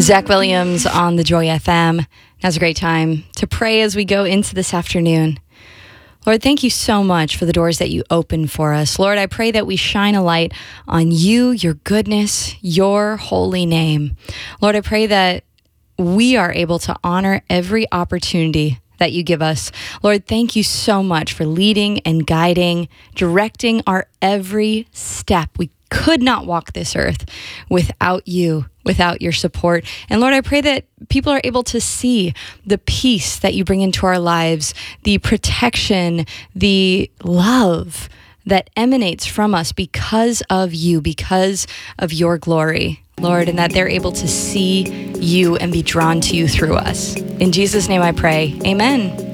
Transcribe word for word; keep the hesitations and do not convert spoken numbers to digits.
Zach Williams on the Joy F M. Now's a great time to pray as we go into this afternoon. Lord, thank you so much for the doors that you open for us. Lord, I pray that we shine a light on you, your goodness, your holy name. Lord, I pray that we are able to honor every opportunity that you give us. Lord, thank you so much for leading and guiding, directing our every step. We could not walk this earth without you, without your support. And Lord, I pray that people are able to see the peace that you bring into our lives, the protection, the love that emanates from us because of you, because of your glory, Lord, and that they're able to see you and be drawn to you through us. In Jesus' name I pray, amen.